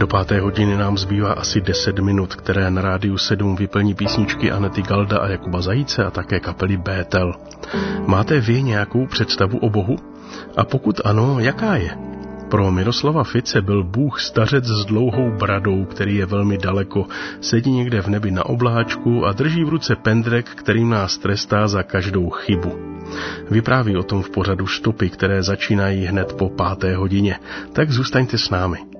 Do 5. hodiny nám zbývá asi 10 minut, které na Rádiu 7 vyplní písničky Anety Galda a Jakuba Zajíce a také kapely Bétel. Máte vy nějakou představu o Bohu? A pokud ano, jaká je? Pro Miroslava Fice byl Bůh stařec s dlouhou bradou, který je velmi daleko, sedí někde v nebi na obláčku a drží v ruce pendrek, kterým nás trestá za každou chybu. Vypráví o tom v pořadu Štopy, které začínají hned po 5. hodině. Tak zůstaňte s námi.